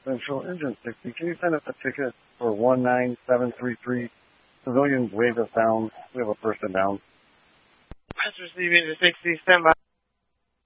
Central Engine 60. Can you send us a ticket for 19733? Civilians wave us down. We have a person down. Let's receive Engine 60. Stand by.